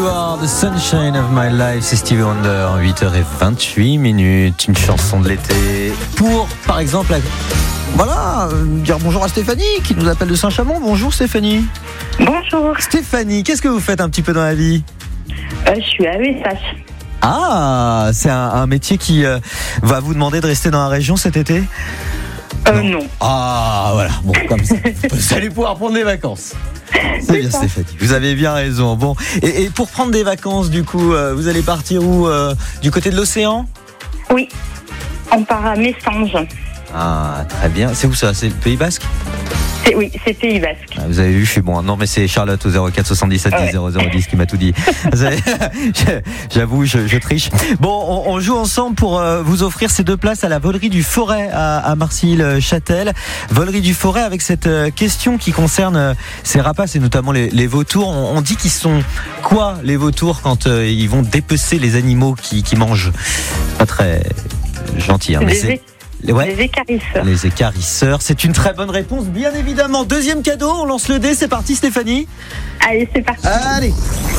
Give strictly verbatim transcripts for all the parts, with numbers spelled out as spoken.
You are the sunshine of my life, c'est Stevie Wonder, huit heures vingt-huit minutes, une chanson de l'été. Pour, par exemple, la... voilà, euh, dire bonjour à Stéphanie qui nous appelle de Saint-Chamond. Bonjour Stéphanie. Bonjour. Stéphanie, qu'est-ce que vous faites un petit peu dans la vie ? euh, Je suis A E S H. Ah, c'est un, un métier qui euh, va vous demander de rester dans la région cet été ? Euh, non. non. Ah, voilà, bon, comme ça, vous allez pouvoir prendre des vacances. C'est bien Stéphanie, vous avez bien raison. Bon, et, et pour prendre des vacances, du coup, euh, vous allez partir où euh, du côté de l'océan ? Oui, on part à Messanges. Ah, très bien. C'est où ça ? C'est le Pays Basque ? C'est, oui, c'est Pays Basque. Ah, vous avez vu, je suis bon. Non, mais c'est Charlotte au zéro quatre soixante-dix-sept dix zéro zéro dix qui m'a tout dit. J'avoue, je, je triche. Bon, on, on joue ensemble pour euh, vous offrir ces deux places à la Volerie du Forêt à, à Marcilly-Châtel. Volerie du Forêt avec cette euh, question qui concerne euh, ces rapaces et notamment les, les vautours. On, on dit qu'ils sont quoi, les vautours, quand euh, ils vont dépecer les animaux qui, qui mangent ? Pas très gentil, hein, mais c'est... Ouais. Les écarisseurs. Les écarisseurs, c'est une très bonne réponse, bien évidemment. Deuxième cadeau, on lance le dé, c'est parti Stéphanie. Allez, c'est parti. Allez.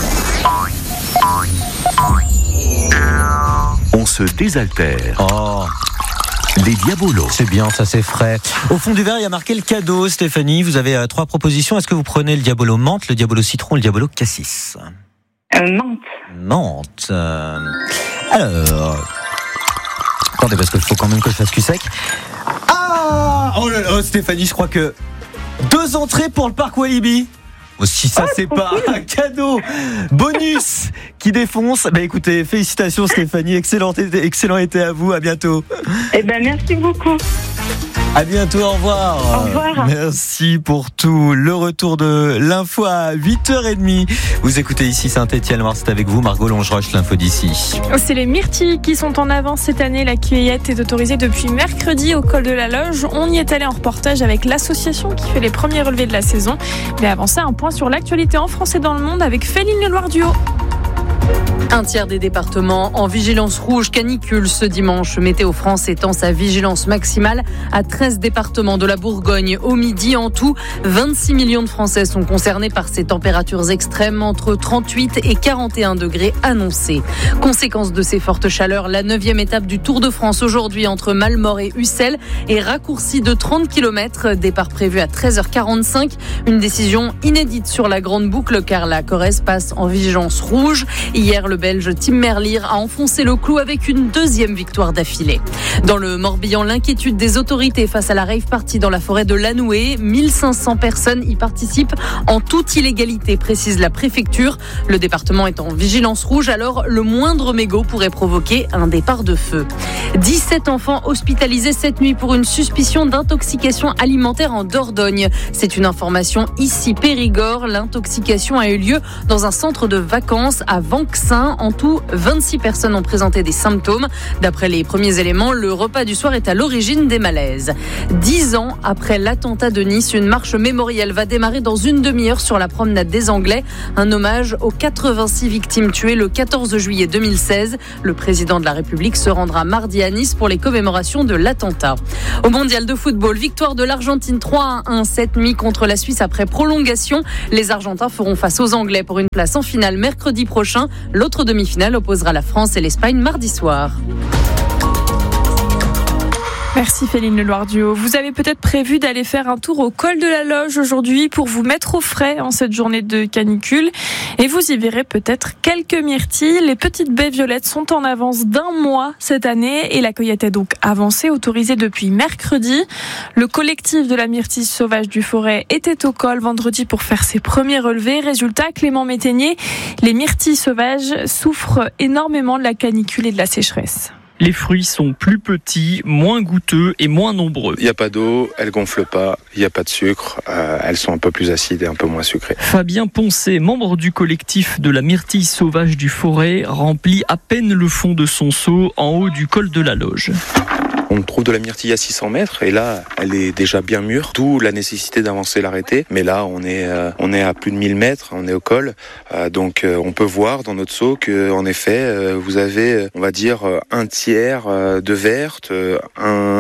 On se désaltère. Oh, les diabolos. c'est bien, ça c'est frais. Au fond du verre, il y a marqué le cadeau, Stéphanie. Vous avez euh, trois propositions. Est-ce que vous prenez le diabolo menthe, le diabolo citron, le diabolo cassis ? Euh, menthe. Menthe. Euh, alors... Attendez, parce qu'il faut quand même que je fasse cul sec. Ah, oh là là, Stéphanie, je crois que deux entrées pour le parc Walibi. Oh, si ça, oh, c'est pas cool. Un cadeau bonus qui défonce. Bah écoutez, félicitations Stéphanie, excellent été, excellent été à vous, à bientôt. Eh ben merci beaucoup. À bientôt, au revoir. Au revoir. Merci pour tout. Le retour de l'info à huit heures trente. Vous écoutez ici Saint-Étienne, Loire, c'est avec vous Margot Longeroche, l'info d'ici. C'est les myrtilles qui sont en avance cette année. La cueillette est autorisée depuis mercredi au col de la Loge. On y est allé en reportage avec l'association qui fait les premiers relevés de la saison. Mais avant ça, un point sur l'actualité en France et dans le monde avec Féline Leloir-Duhaut. Un tiers des départements en vigilance rouge canicule ce dimanche. Météo France étend sa vigilance maximale à treize départements de la Bourgogne. Au midi, en tout, vingt-six millions de Français sont concernés par ces températures extrêmes entre trente-huit et quarante et un degrés annoncés. Conséquence de ces fortes chaleurs, la neuvième étape du Tour de France aujourd'hui entre Malmort et Ussel est raccourcie de trente kilomètres. Départ prévu à treize heures quarante-cinq. Une décision inédite sur la grande boucle car la Corrèze passe en vigilance rouge. Hier, le Belge Tim Merlier a enfoncé le clou avec une deuxième victoire d'affilée. Dans le Morbihan, l'inquiétude des autorités face à la rave party dans la forêt de Lanoué. mille cinq cents personnes y participent en toute illégalité, précise la préfecture. Le département est en vigilance rouge, alors le moindre mégot pourrait provoquer un départ de feu. dix-sept enfants hospitalisés cette nuit pour une suspicion d'intoxication alimentaire en Dordogne. C'est une information ici Périgord. L'intoxication a eu lieu dans un centre de vacances à Vanxin. En tout, vingt-six personnes ont présenté des symptômes. D'après les premiers éléments, le repas du soir est à l'origine des malaises. Dix ans après l'attentat de Nice, une marche mémorielle va démarrer dans une demi-heure sur la promenade des Anglais. Un hommage aux quatre-vingt-six victimes tuées le quatorze juillet deux mille seize. Le président de la République se rendra mardi à Nice pour les commémorations de l'attentat. Au mondial de football, victoire de l'Argentine trois à un cette nuit contre la Suisse après prolongation. Les Argentins feront face aux Anglais pour une place en finale mercredi prochain. L'autre demi-finale opposera la France et l'Espagne mardi soir. Merci Féline Leloir-Duhaut. Vous avez peut-être prévu d'aller faire un tour au col de la Loge aujourd'hui pour vous mettre au frais en cette journée de canicule. Et vous y verrez peut-être quelques myrtilles. Les petites baies violettes sont en avance d'un mois cette année et la cueillette est donc avancée, autorisée depuis mercredi. Le collectif de la myrtille sauvage du Forêt était au col vendredi pour faire ses premiers relevés. Résultat, Clément Métainier, les myrtilles sauvages souffrent énormément de la canicule et de la sécheresse. Les fruits sont plus petits, moins goûteux et moins nombreux. Il n'y a pas d'eau, elles gonflent pas, il n'y a pas de sucre, euh, elles sont un peu plus acides et un peu moins sucrées. Fabien Poncet, membre du collectif de la myrtille sauvage du Forêt, remplit à peine le fond de son seau en haut du col de la Loge. On trouve de la myrtille à six cents mètres et là, elle est déjà bien mûre, d'où la nécessité d'avancer l'arrêté. Mais là, on est, euh, on est à plus de mille mètres, on est au col, euh, donc euh, on peut voir dans notre seau que, en effet, euh, vous avez, on va dire, un tiers euh, de verte, euh, un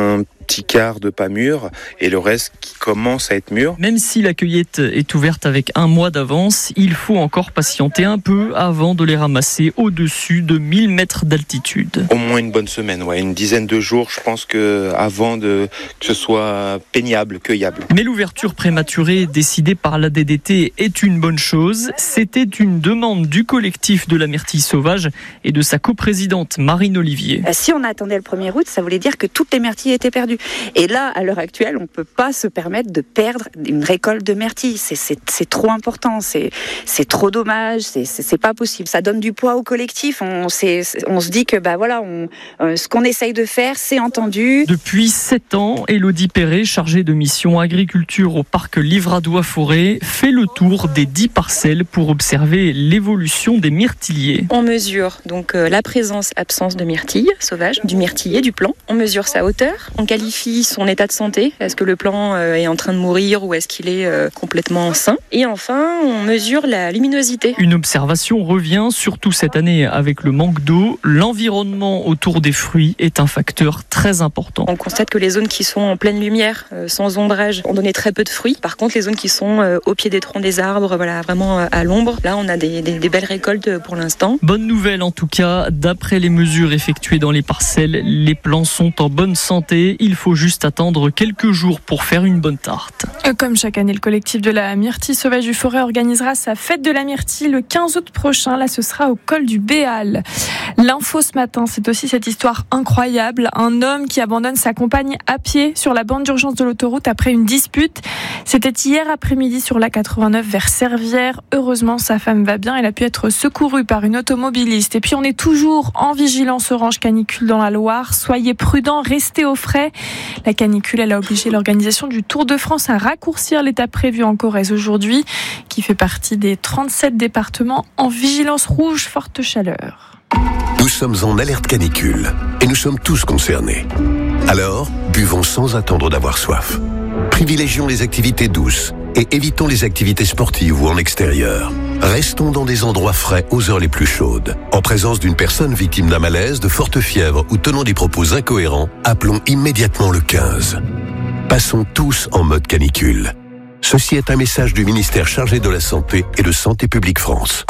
petit quart de pas mûr et le reste qui commence à être mûr. Même si la cueillette est ouverte avec un mois d'avance, il faut encore patienter un peu avant de les ramasser au-dessus de mille mètres d'altitude. Au moins une bonne semaine, ouais, une dizaine de jours, je pense que avant de que ce soit peignable, cueillable. Mais l'ouverture prématurée décidée par l'A D D T est une bonne chose. C'était une demande du collectif de la myrtille sauvage et de sa coprésidente Marine Olivier. Si on attendait le premier août, ça voulait dire que toutes les myrtilles étaient perdues. Et là, à l'heure actuelle, on ne peut pas se permettre de perdre une récolte de myrtilles. C'est, c'est, c'est trop important, c'est, c'est trop dommage, c'est, c'est, c'est pas possible. Ça donne du poids au collectif. On, c'est, on se dit que bah voilà, on, euh, ce qu'on essaye de faire, c'est entendu. Depuis sept ans, Élodie Perret, chargée de mission agriculture au parc Livradois-Forêt, fait le tour des dix parcelles pour observer l'évolution des myrtilliers. On mesure donc euh, la présence-absence de myrtilles sauvages, du myrtillier, du plant. On mesure sa hauteur, on qualifie son état de santé. Est-ce que le plant euh, est en train de mourir ou est-ce qu'il est euh, complètement sain? Et enfin, on mesure la luminosité. Une observation revient, surtout cette année avec le manque d'eau. L'environnement autour des fruits est un facteur très important. On constate que les zones qui sont en pleine lumière, euh, sans ombrage, ont donné très peu de fruits. Par contre, les zones qui sont euh, au pied des troncs des arbres, voilà, vraiment euh, à l'ombre, là on a des, des, des belles récoltes pour l'instant. Bonne nouvelle en tout cas, d'après les mesures effectuées dans les parcelles, les plants sont en bonne santé. Il faut juste attendre quelques jours pour faire une bonne tarte. Comme chaque année, le collectif de la myrtille sauvage du Forêt organisera sa fête de la myrtille le quinze août prochain. Là, ce sera au col du Béal. L'info ce matin, c'est aussi cette histoire incroyable. Un homme qui abandonne sa compagne à pied sur la bande d'urgence de l'autoroute après une dispute. C'était hier après-midi sur l'A quatre-vingt-neuf vers Servières. Heureusement, sa femme va bien. Elle a pu être secourue par une automobiliste. Et puis, on est toujours en vigilance orange canicule dans la Loire. Soyez prudents, restez au frais. La canicule, elle a obligé l'organisation du Tour de France à raccourcir l'étape prévue en Corrèze aujourd'hui, qui fait partie des trente-sept départements en vigilance rouge forte chaleur. Nous sommes en alerte canicule et nous sommes tous concernés. Alors, buvons sans attendre d'avoir soif. Privilégions les activités douces et évitons les activités sportives ou en extérieur. Restons dans des endroits frais aux heures les plus chaudes. En présence d'une personne victime d'un malaise, de forte fièvre ou tenant des propos incohérents, appelons immédiatement le quinze. Passons tous en mode canicule. Ceci est un message du ministère chargé de la Santé et de Santé publique France.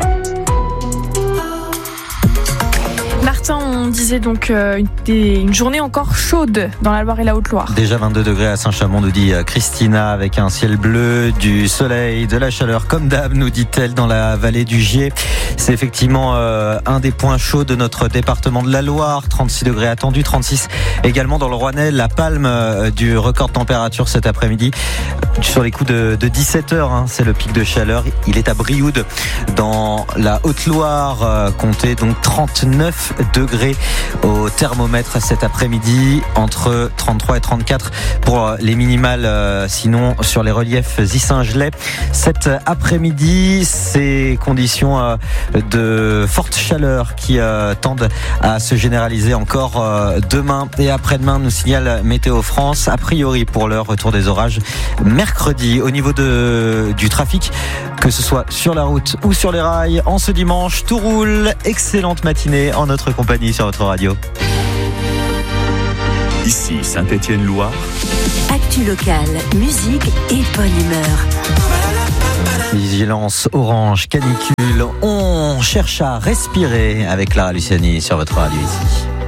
Martin, on disait donc euh, une, des, une journée encore chaude dans la Loire et la Haute-Loire. Déjà vingt-deux degrés à Saint-Chamond, nous dit Christina, avec un ciel bleu, du soleil, de la chaleur, comme d'hab, nous dit-elle, dans la vallée du Gier. C'est effectivement euh, un des points chauds de notre département de la Loire. trente-six degrés attendus, trente-six également dans le Rouennais, la palme euh, du record de température cet après-midi. Sur les coups de, de dix-sept heures, hein, c'est le pic de chaleur. Il est à Brioude, dans la Haute-Loire, euh, comptez donc trente-neuf degrés au thermomètre cet après-midi, entre trente-trois et trente-quatre pour les minimales, euh, sinon sur les reliefs Issingelais. Cet après-midi, ces conditions euh, de forte chaleur qui euh, tendent à se généraliser encore euh, demain et après-demain, nous signale Météo France. A priori, pour l'heure, retour des orages mercredi. Au niveau de, du trafic, que ce soit sur la route ou sur les rails, en ce dimanche, tout roule. Excellente matinée en notre compagnie sur votre radio. Ici Saint-Étienne-Loire. Actu locale, musique et bonne humeur. Vigilance orange, canicule. On cherche à respirer avec Clara Luciani sur votre radio ici.